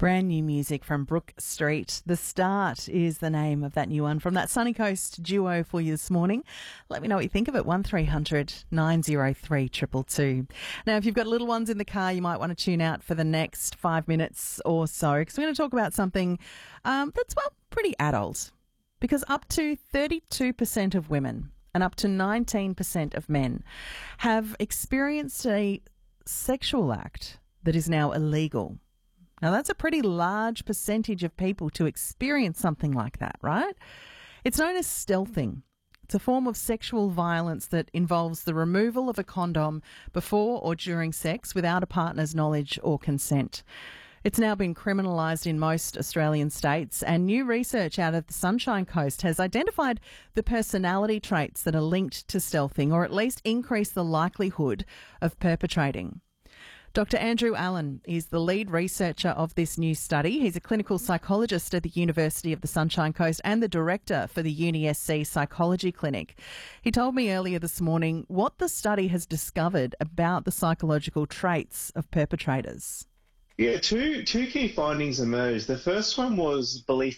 Brand new music from Brook Street. The Start is the name of that new one from that Sunny Coast duo for you this morning. Let me know what you think of it. 1300 903 222. Now, if you've got little ones in the car, you might want to tune out for the next 5 minutes or so, because we're going to talk about something that's, pretty adult. Because up to 32% of women and up to 19% of men have experienced a sexual act that is now illegal. Now, that's a pretty large percentage of people to experience something like that, right? It's known as stealthing. It's a form of sexual violence that involves the removal of a condom before or during sex without a partner's knowledge or consent. It's now been criminalised in most Australian states, and new research out of the Sunshine Coast has identified the personality traits that are linked to stealthing, or at least increase the likelihood of perpetrating. Dr. Andrew Allen is the lead researcher of this new study. He's a clinical psychologist at the University of the Sunshine Coast and the director for the UniSC Psychology Clinic. He told me earlier this morning what the study has discovered about the psychological traits of perpetrators. Yeah, two key findings emerged. The first one was belief